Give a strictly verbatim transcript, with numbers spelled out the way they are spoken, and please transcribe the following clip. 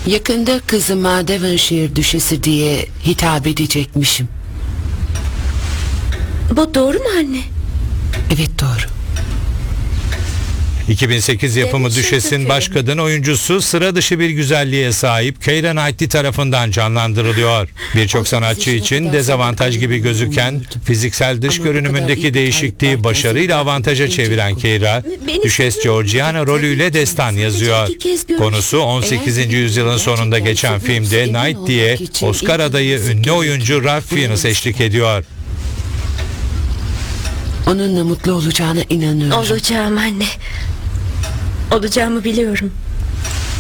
Yakında kızıma Devonshire düşesi diye hitap edecekmişim. Bu doğru mu anne? Evet, doğru. iki bin sekiz yapımı Devonshire Düşes'in Düzey. baş kadın oyuncusu sıra dışı bir güzelliğe sahip Keira Knightley tarafından canlandırılıyor. Birçok sanatçı için dezavantaj gibi gözüken fiziksel dış görünümündeki değişikliği başarıyla avantaja çeviren Keira, Düşes Georgiana rolüyle destan yazıyor. Konusu on sekizinci yüzyılın sonunda geçen filmde Knightley'e Oscar adayı ünlü oyuncu Ralph Fiennes eşlik ediyor. Onunla mutlu olacağına inanıyorum. Olacağım anne. Olacağımı biliyorum.